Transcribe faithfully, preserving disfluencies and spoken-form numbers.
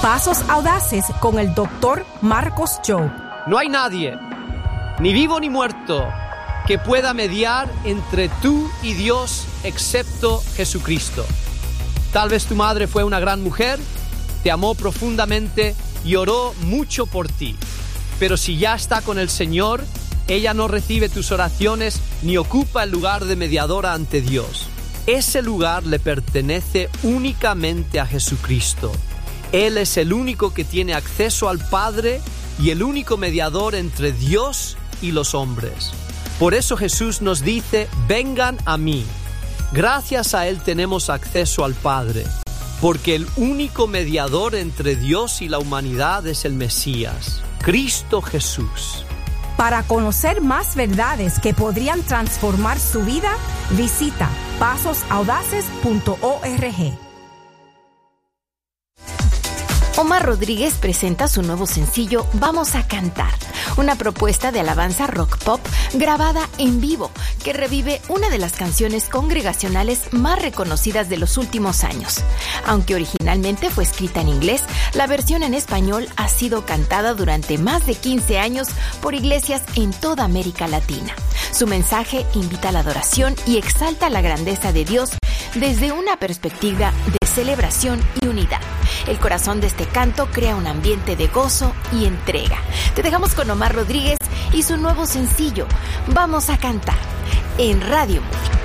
Pasos Audaces con el doctor Marcos Job. No hay nadie, ni vivo ni muerto, que pueda mediar entre tú y Dios excepto Jesucristo. Tal vez tu madre fue una gran mujer, te amó profundamente y oró mucho por ti. Pero si ya está con el Señor, ella no recibe tus oraciones ni ocupa el lugar de mediadora ante Dios. Ese lugar le pertenece únicamente a Jesucristo. Él es el único que tiene acceso al Padre y el único mediador entre Dios y los hombres. Por eso Jesús nos dice: vengan a mí. Gracias a Él tenemos acceso al Padre, porque el único mediador entre Dios y la humanidad es el Mesías, Cristo Jesús. Para conocer más verdades que podrían transformar su vida, visita pasos audaces punto org. Omar Rodríguez presenta su nuevo sencillo Vamos a Cantar, una propuesta de alabanza rock pop grabada en vivo que revive una de las canciones congregacionales más reconocidas de los últimos años. Aunque originalmente fue escrita en inglés, la versión en español ha sido cantada durante más de quince años por iglesias en toda América Latina. Su mensaje invita a la adoración y exalta la grandeza de Dios desde una perspectiva de celebración y unidad. El corazón de este canto crea un ambiente de gozo y entrega. Te dejamos con Omar Rodríguez y su nuevo sencillo, Vamos a Cantar, en Radio Música.